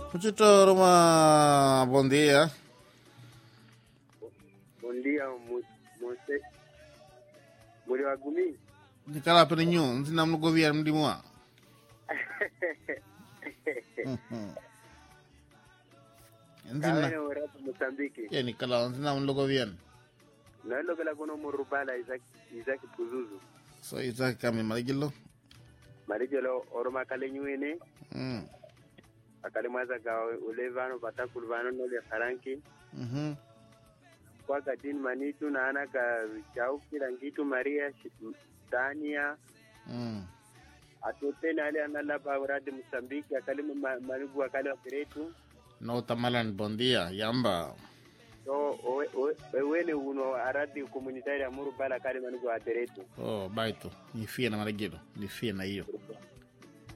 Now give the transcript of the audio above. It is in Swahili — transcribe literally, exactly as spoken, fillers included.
Muchito Roma, bom dia. Bom dia, Mose. Muri wagumi? Di kala pe nyu, ntina mu govier mdi mwa. Ntina na ora Mozambique. Ye ni kala ntina mu govier. Na lo kala kono murubala Isaac Isaac Puzuzu. So Isaac kami marigilo. Marigilo oroma kale nyuene. Mm. Akale maza ka ulevano batakulvano no le karanki. Mhm. Kwa kadin manitu na ana ka chau kirangitu Maria Tania. Mm. Atote na ale anala bawra de Mozambique akale malugu akale operetu. No tamalan bom dia, yamba. So wene uno aradi comunitaria murubala kale malugu ateretu. Oh, baito. Ni fia na marigilo. Ni fia na hiyo.